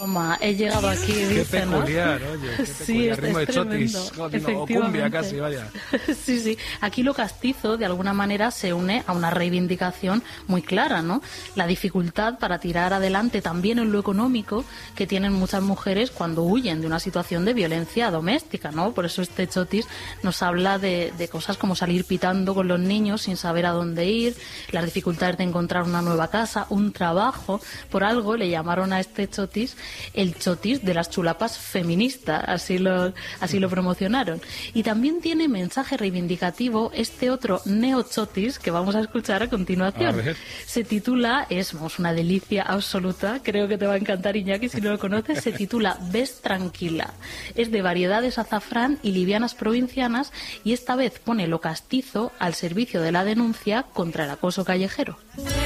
Toma, he llegado aquí, dice, qué peculiar, ¿no? Oye, qué Sí, peculiar, ritmo de tremendo. chotis, o Efectivamente. cumbia casi, vaya. Sí. Aquí lo castizo, de alguna manera, se une a una reivindicación muy clara, ¿no? La dificultad para tirar adelante también en lo económico que tienen muchas mujeres cuando huyen de una situación de violencia doméstica, ¿no? Por eso este chotis nos habla de cosas como salir pitando con los niños sin saber a dónde ir, las dificultades de encontrar una nueva casa, un trabajo. Por algo le llamaron a este chotis el chotis de las chulapas feministas, así lo promocionaron. Y también tiene mensaje reivindicativo este otro neochotis que vamos a escuchar a continuación. Se titula, es una delicia absoluta, creo que te va a encantar, Iñaki, si no lo conoces, se titula Ves tranquila. Es de variedades azafrán y livianas provincianas y esta vez pone lo castizo al servicio de la denuncia contra el acoso callejero.